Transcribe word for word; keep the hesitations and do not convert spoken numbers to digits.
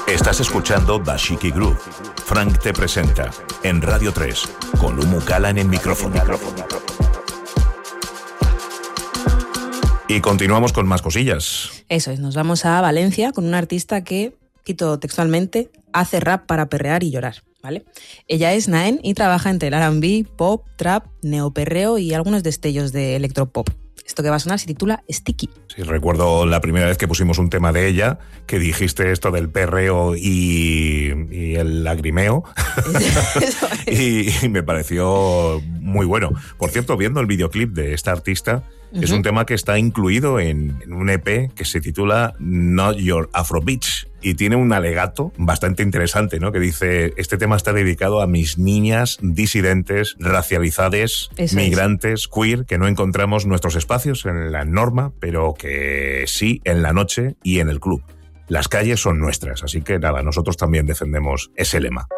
Estás escuchando Dashiki Groove. Frank te presenta en Radio tres con Umu Kala en el micrófono. Y continuamos con más cosillas. Eso es, nos vamos a Valencia con una artista que, cito textualmente, hace rap para perrear y llorar, ¿vale? Ella es Naen y trabaja entre el R and B, pop, trap, neoperreo y algunos destellos de electropop. Esto que va a sonar se titula Sticky. Sí, recuerdo la primera vez que pusimos un tema de ella, que dijiste esto del perreo y, y el lagrimeo. Eso es. y, y me pareció muy bueno. Por cierto, viendo el videoclip de esta artista, uh-huh. es un tema que está incluido en, en un E P que se titula Not Your Afro Bitch. Y tiene un alegato bastante interesante, ¿no? Que dice, este tema está dedicado a mis niñas disidentes, racializadas, Eso migrantes, es. queer, que no encontramos nuestros espacios en la norma, pero que sí en la noche y en el club. Las calles son nuestras, así que nada, nosotros también defendemos ese lema.